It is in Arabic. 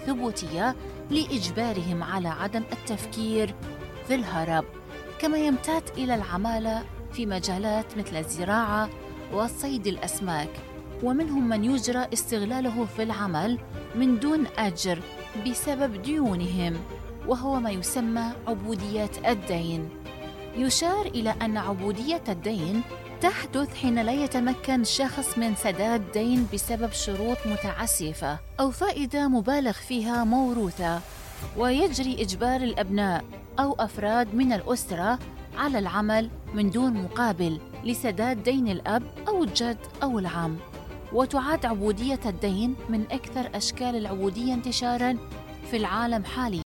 الثبوتية لإجبارهم على عدم التفكير في الهرب. كما يمتد إلى العمالة في مجالات مثل الزراعة وصيد الأسماك، ومنهم من يجرى استغلاله في العمل من دون أجر بسبب ديونهم، وهو ما يسمى عبودية الدين. يشار إلى أن عبودية الدين تحدث حين لا يتمكن شخص من سداد دين بسبب شروط متعسفة أو فائدة مبالغ فيها موروثة، ويجري إجبار الأبناء أو أفراد من الأسرة على العمل من دون مقابل لسداد دين الأب أو الجد أو العم. وتعد عبودية الدين من أكثر أشكال العبودية انتشاراً في العالم حالياً.